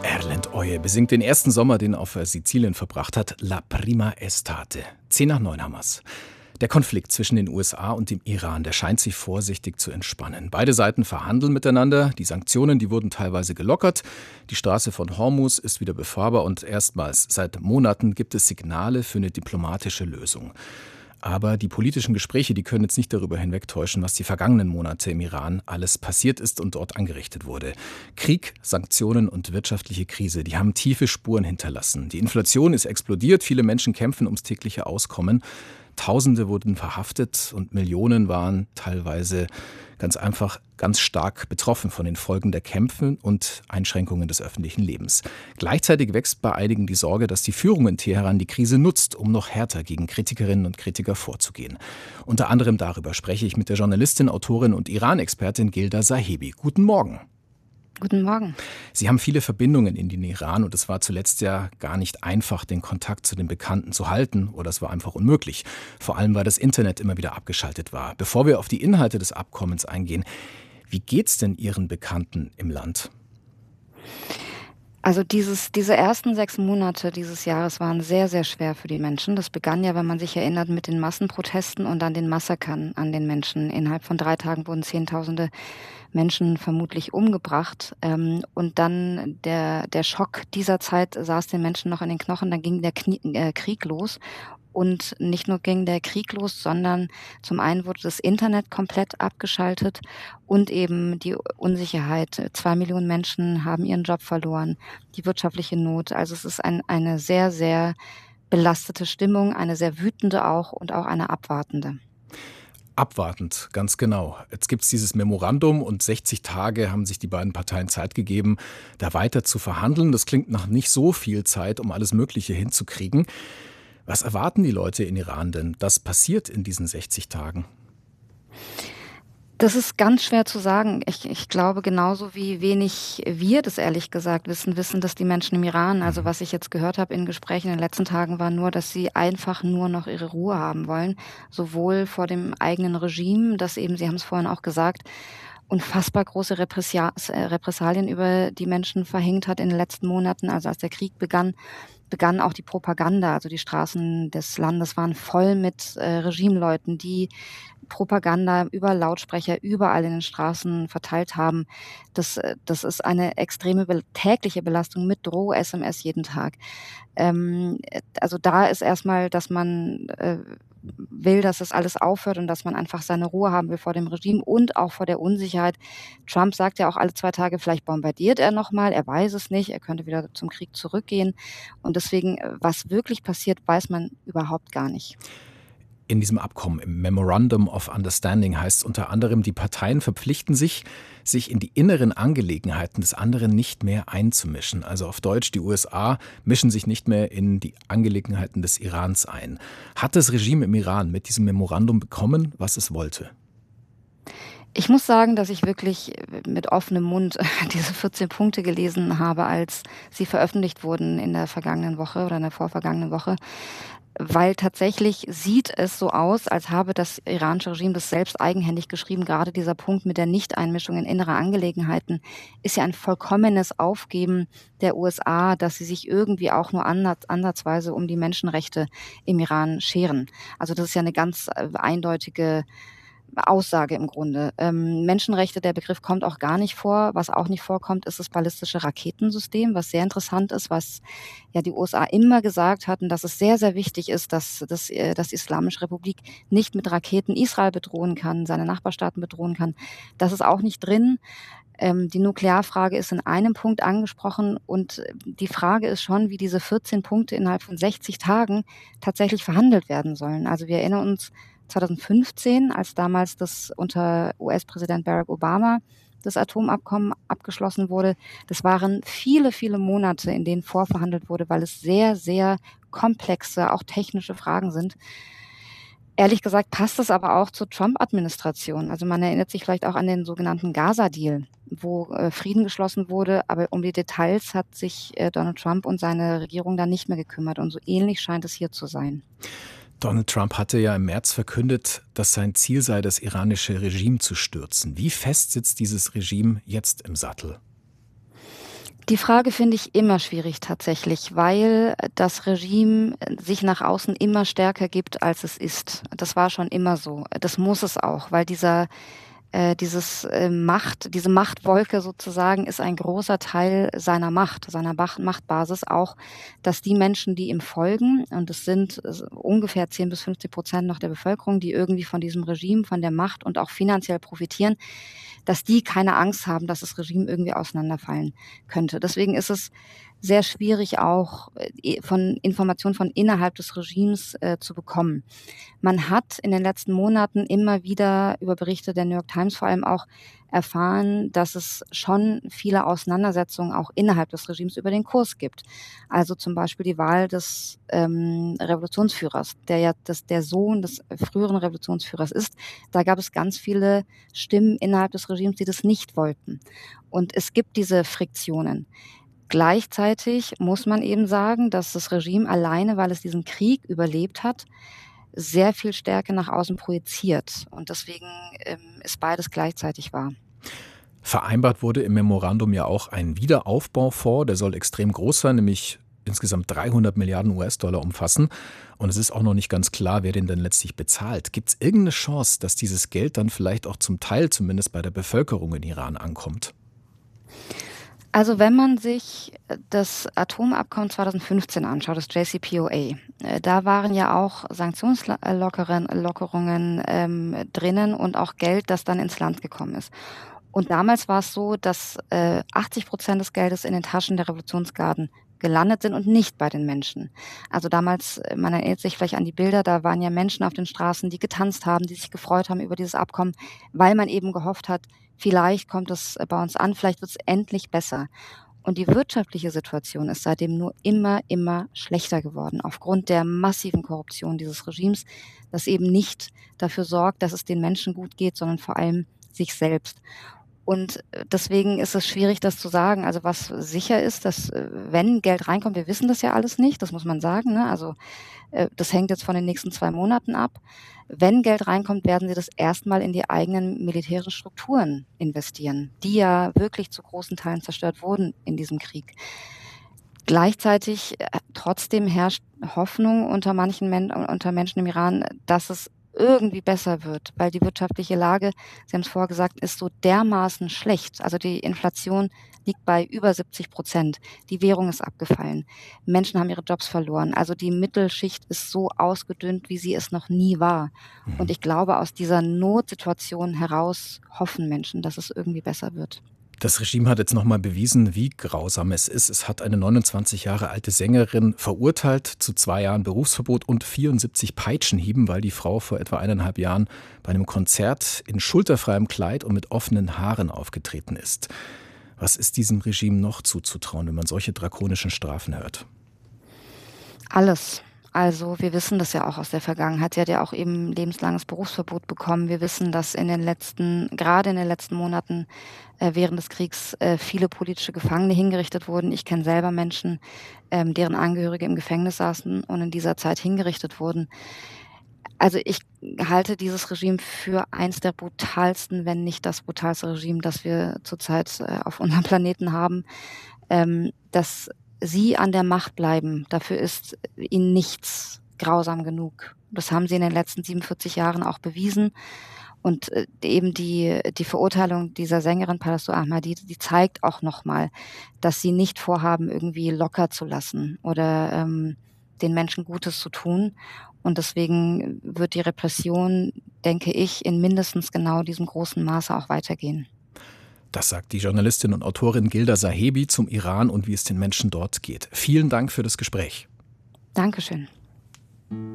Erlend Oye besingt den ersten Sommer, den er auf Sizilien verbracht hat. La prima estate. 8:50 haben wir's. Der Konflikt zwischen den USA und dem Iran, der scheint sich vorsichtig zu entspannen. Beide Seiten verhandeln miteinander. Die Sanktionen, die wurden teilweise gelockert. Die Straße von Hormuz ist wieder befahrbar und erstmals seit Monaten gibt es Signale für eine diplomatische Lösung. Aber die politischen Gespräche, die können jetzt nicht darüber hinwegtäuschen, was die vergangenen Monate im Iran alles passiert ist und dort angerichtet wurde. Krieg, Sanktionen und wirtschaftliche Krise, die haben tiefe Spuren hinterlassen. Die Inflation ist explodiert, viele Menschen kämpfen ums tägliche Auskommen. Tausende wurden verhaftet und Millionen waren teilweise ganz einfach ganz stark betroffen von den Folgen der Kämpfe und Einschränkungen des öffentlichen Lebens. Gleichzeitig wächst bei einigen die Sorge, dass die Führung in Teheran die Krise nutzt, um noch härter gegen Kritikerinnen und Kritiker vorzugehen. Unter anderem darüber spreche ich mit der Journalistin, Autorin und Iran-Expertin Gilda Sahebi. Guten Morgen. Guten Morgen. Sie haben viele Verbindungen in den Iran und es war zuletzt ja gar nicht einfach, den Kontakt zu den Bekannten zu halten, oder es war einfach unmöglich. Vor allem, weil das Internet immer wieder abgeschaltet war. Bevor wir auf die Inhalte des Abkommens eingehen, wie geht's denn Ihren Bekannten im Land? Also diese ersten 6 Monate dieses Jahres waren sehr, sehr schwer für die Menschen. Das begann ja, wenn man sich erinnert, mit den Massenprotesten und dann den Massakern an den Menschen. Innerhalb von 3 Tagen wurden Zehntausende Menschen vermutlich umgebracht. Und dann der Schock dieser Zeit saß den Menschen noch in den Knochen. Dann ging der Krieg los. Und nicht nur ging der Krieg los, sondern zum einen wurde das Internet komplett abgeschaltet und eben die Unsicherheit. 2 Millionen Menschen haben ihren Job verloren, die wirtschaftliche Not. Also es ist eine sehr, sehr belastete Stimmung, eine sehr wütende auch und auch eine abwartende. Abwartend, ganz genau. Jetzt gibt es dieses Memorandum und 60 Tage haben sich die beiden Parteien Zeit gegeben, da weiter zu verhandeln. Das klingt nach nicht so viel Zeit, um alles Mögliche hinzukriegen. Was erwarten die Leute in Iran denn? Das passiert in diesen 60 Tagen. Das ist ganz schwer zu sagen. Ich glaube, genauso wie wenig wir das ehrlich gesagt wissen das die Menschen im Iran. Also was ich jetzt gehört habe in Gesprächen in den letzten Tagen war nur, dass sie einfach nur noch ihre Ruhe haben wollen. Sowohl vor dem eigenen Regime, das eben, Sie haben es vorhin auch gesagt, unfassbar große Repressalien über die Menschen verhängt hat in den letzten Monaten. Also als der Krieg begann auch die Propaganda. Also die Straßen des Landes waren voll mit Regimeleuten, die Propaganda über Lautsprecher überall in den Straßen verteilt haben. Das ist eine extreme tägliche Belastung mit Droh-SMS jeden Tag. Also da ist erstmal, dass man will, dass das alles aufhört und dass man einfach seine Ruhe haben will vor dem Regime und auch vor der Unsicherheit. Trump sagt ja auch alle 2 Tage, vielleicht bombardiert er nochmal, er weiß es nicht, er könnte wieder zum Krieg zurückgehen. Und deswegen, was wirklich passiert, weiß man überhaupt gar nicht. In diesem Abkommen, im Memorandum of Understanding, heißt es unter anderem, die Parteien verpflichten sich in die inneren Angelegenheiten des anderen nicht mehr einzumischen. Also auf Deutsch, die USA mischen sich nicht mehr in die Angelegenheiten des Irans ein. Hat das Regime im Iran mit diesem Memorandum bekommen, was es wollte? Ich muss sagen, dass ich wirklich mit offenem Mund diese 14 Punkte gelesen habe, als sie veröffentlicht wurden in der vergangenen Woche oder in der vorvergangenen Woche. Weil tatsächlich sieht es so aus, als habe das iranische Regime das selbst eigenhändig geschrieben. Gerade dieser Punkt mit der Nichteinmischung in innere Angelegenheiten ist ja ein vollkommenes Aufgeben der USA, dass sie sich irgendwie auch nur ansatzweise um die Menschenrechte im Iran scheren. Also das ist ja eine ganz eindeutige Aussage im Grunde. Menschenrechte, der Begriff kommt auch gar nicht vor. Was auch nicht vorkommt, ist das ballistische Raketensystem, was sehr interessant ist, was ja die USA immer gesagt hatten, dass es sehr, sehr wichtig ist, dass die Islamische Republik nicht mit Raketen Israel bedrohen kann, seine Nachbarstaaten bedrohen kann. Das ist auch nicht drin. Die Nuklearfrage ist in einem Punkt angesprochen und die Frage ist schon, wie diese 14 Punkte innerhalb von 60 Tagen tatsächlich verhandelt werden sollen. Also wir erinnern uns 2015, als damals das unter US-Präsident Barack Obama das Atomabkommen abgeschlossen wurde. Das waren viele, viele Monate, in denen vorverhandelt wurde, weil es sehr, sehr komplexe, auch technische Fragen sind. Ehrlich gesagt passt es aber auch zur Trump-Administration. Also man erinnert sich vielleicht auch an den sogenannten Gaza-Deal, wo Frieden geschlossen wurde, aber um die Details hat sich Donald Trump und seine Regierung dann nicht mehr gekümmert. Und so ähnlich scheint es hier zu sein. Donald Trump hatte ja im März verkündet, dass sein Ziel sei, das iranische Regime zu stürzen. Wie fest sitzt dieses Regime jetzt im Sattel? Die Frage finde ich immer schwierig tatsächlich, weil das Regime sich nach außen immer stärker gibt, als es ist. Das war schon immer so. Das muss es auch, weil diese Machtwolke sozusagen ist ein großer Teil seiner Machtbasis auch, dass die Menschen, die ihm folgen, und es sind ungefähr 10-15% noch der Bevölkerung, die irgendwie von diesem Regime, von der Macht und auch finanziell profitieren, dass die keine Angst haben, dass das Regime irgendwie auseinanderfallen könnte. Deswegen ist es sehr schwierig auch von Informationen von innerhalb des Regimes zu bekommen. Man hat in den letzten Monaten immer wieder über Berichte der New York Times vor allem auch erfahren, dass es schon viele Auseinandersetzungen auch innerhalb des Regimes über den Kurs gibt. Also zum Beispiel die Wahl des Revolutionsführers, der ja der Sohn des früheren Revolutionsführers ist. Da gab es ganz viele Stimmen innerhalb des Regimes, die das nicht wollten. Und es gibt diese Friktionen. Gleichzeitig muss man eben sagen, dass das Regime alleine, weil es diesen Krieg überlebt hat, sehr viel Stärke nach außen projiziert. Und deswegen ist beides gleichzeitig wahr. Vereinbart wurde im Memorandum ja auch ein Wiederaufbaufonds, der soll extrem groß sein, nämlich insgesamt 300 Milliarden US-Dollar umfassen. Und es ist auch noch nicht ganz klar, wer den denn letztlich bezahlt. Gibt es irgendeine Chance, dass dieses Geld dann vielleicht auch zum Teil zumindest bei der Bevölkerung in Iran ankommt? Also wenn man sich das Atomabkommen 2015 anschaut, das JCPOA, da waren ja auch Sanktionslockerungen drinnen und auch Geld, das dann ins Land gekommen ist. Und damals war es so, dass 80% des Geldes in den Taschen der Revolutionsgarden gelandet sind und nicht bei den Menschen. Also damals, man erinnert sich vielleicht an die Bilder, da waren ja Menschen auf den Straßen, die getanzt haben, die sich gefreut haben über dieses Abkommen, weil man eben gehofft hat, vielleicht kommt es bei uns an, vielleicht wird es endlich besser. Und die wirtschaftliche Situation ist seitdem nur immer schlechter geworden, aufgrund der massiven Korruption dieses Regimes, das eben nicht dafür sorgt, dass es den Menschen gut geht, sondern vor allem sich selbst. Und deswegen ist es schwierig, das zu sagen. Also was sicher ist, dass wenn Geld reinkommt, wir wissen das ja alles nicht, das muss man sagen, ne? Also das hängt jetzt von den nächsten 2 Monaten ab. Wenn Geld reinkommt, werden sie das erstmal in die eigenen militärischen Strukturen investieren, die ja wirklich zu großen Teilen zerstört wurden in diesem Krieg. Gleichzeitig trotzdem herrscht Hoffnung unter Menschen im Iran, dass es irgendwie besser wird, weil die wirtschaftliche Lage, Sie haben es vorher gesagt, ist so dermaßen schlecht. Also die Inflation liegt bei über 70%. Die Währung ist abgefallen. Menschen haben ihre Jobs verloren. Also die Mittelschicht ist so ausgedünnt, wie sie es noch nie war. Und ich glaube, aus dieser Notsituation heraus hoffen Menschen, dass es irgendwie besser wird. Das Regime hat jetzt nochmal bewiesen, wie grausam es ist. Es hat eine 29 Jahre alte Sängerin verurteilt zu 2 Jahren Berufsverbot und 74 Peitschenhieben, weil die Frau vor etwa 1,5 Jahren bei einem Konzert in schulterfreiem Kleid und mit offenen Haaren aufgetreten ist. Was ist diesem Regime noch zuzutrauen, wenn man solche drakonischen Strafen hört? Alles. Also wir wissen das ja auch aus der Vergangenheit. Sie hat ja auch eben lebenslanges Berufsverbot bekommen. Wir wissen, dass gerade in den letzten Monaten während des Kriegs viele politische Gefangene hingerichtet wurden. Ich kenne selber Menschen, deren Angehörige im Gefängnis saßen und in dieser Zeit hingerichtet wurden. Also ich halte dieses Regime für eins der brutalsten, wenn nicht das brutalste Regime, das wir zurzeit auf unserem Planeten haben. Dass sie an der Macht bleiben, dafür ist ihnen nichts grausam genug. Das haben sie in den letzten 47 Jahren auch bewiesen. Und eben die Verurteilung dieser Sängerin Palazzo Ahmadi, die zeigt auch nochmal, dass sie nicht vorhaben, irgendwie locker zu lassen oder den Menschen Gutes zu tun. Und deswegen wird die Repression, denke ich, in mindestens genau diesem großen Maße auch weitergehen. Das sagt die Journalistin und Autorin Gilda Sahebi zum Iran und wie es den Menschen dort geht. Vielen Dank für das Gespräch. Dankeschön.